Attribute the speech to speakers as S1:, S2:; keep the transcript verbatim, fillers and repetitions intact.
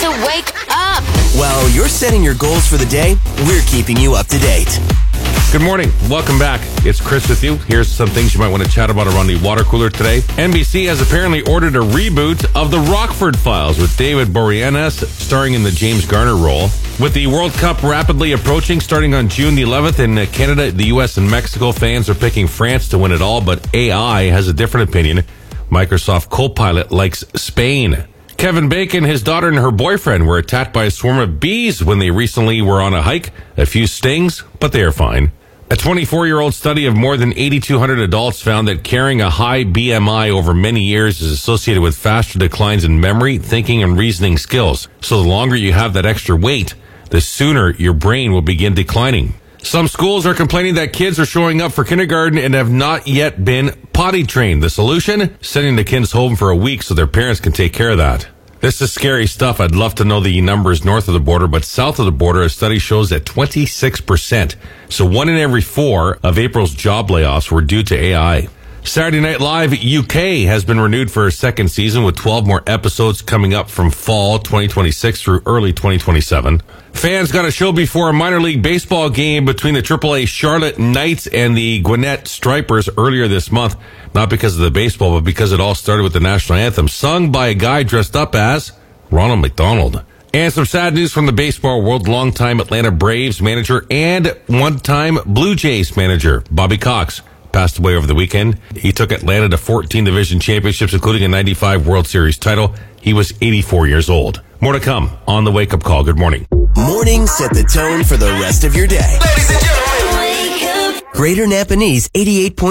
S1: to wake up.
S2: While you're setting your goals for the day, we're keeping you up to date.
S3: Good morning. Welcome back. It's Chris with you. Here's some things you might want to chat about around the water cooler today. N B C has apparently ordered a reboot of The Rockford Files with David Boreanaz starring in the James Garner role. With the World Cup rapidly approaching, starting on June the eleventh in Canada, the U S, and Mexico, fans are picking France to win it all, but A I has a different opinion. Microsoft Copilot likes Spain. Kevin Bacon, his daughter, and her boyfriend were attacked by a swarm of bees when they recently were on a hike. A few stings, but they are fine. A twenty-four-year-old study of more than eight thousand two hundred adults found that carrying a high B M I over many years is associated with faster declines in memory, thinking, and reasoning skills. So the longer you have that extra weight, the sooner your brain will begin declining. Some schools are complaining that kids are showing up for kindergarten and have not yet been potty trained. The solution? Sending the kids home for a week so their parents can take care of that. This is scary stuff. I'd love to know the numbers north of the border, but south of the border, a study shows that twenty-six percent, so one in every four of April's job layoffs were due to A I. Saturday Night Live U K has been renewed for a second season with twelve more episodes coming up from fall twenty twenty-six through early twenty twenty-seven. Fans got a show before a minor league baseball game between the triple A Charlotte Knights and the Gwinnett Stripers earlier this month. Not because of the baseball, but because it all started with the national anthem sung by a guy dressed up as Ronald McDonald. And some sad news from the baseball world. Longtime Atlanta Braves manager and one-time Blue Jays manager Bobby Cox passed away over the weekend. He took Atlanta to fourteen division championships, including a ninety-five World Series title. He was eighty-four years old. More to come on the Wake Up Call. Good morning.
S2: Mornings set the tone for the rest of your day.
S1: Ladies and gentlemen, wake up.
S2: Greater Napanese eighty-eight point